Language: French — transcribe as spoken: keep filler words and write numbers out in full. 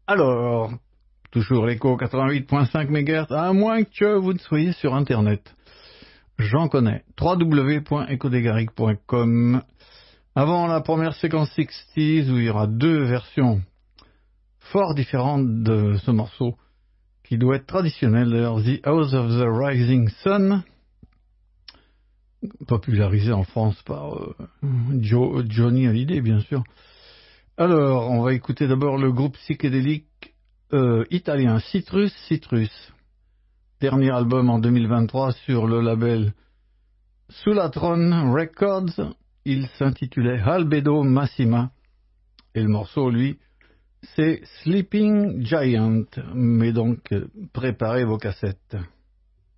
Alors, toujours l'écho quatre-vingt-huit virgule cinq mégahertz, à moins que vous ne soyez sur Internet. J'en connais. w w w point echo des garrigues point com. Avant la première séquence soixante où il y aura deux versions fort différentes de ce morceau, qui doit être traditionnel, d'ailleurs, The House of the Rising Sun, popularisé en France par euh, Joe, Johnny Hallyday, bien sûr. Alors, on va écouter d'abord le groupe psychédélique euh, italien Citrus Citrus. Dernier album en deux mille vingt-trois sur le label Sulatron Records. Il s'intitulait Albedo Massima. Et le morceau, lui, c'est Sleeping Giant. Mais donc, préparez vos cassettes.